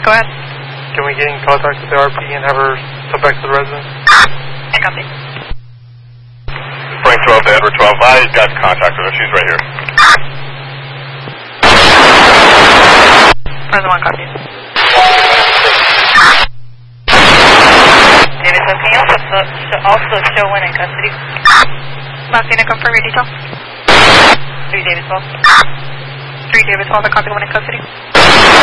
go ahead. Can we get in contact with the RP and have her come back to the residence? I copy. Frank 12 to Edward 12. I got contact with her. She's right here. Present 1 copy. David, so can you also show one in custody? Martina, confirm your detail. 3 David 12. 3 David 12, I copy one in custody.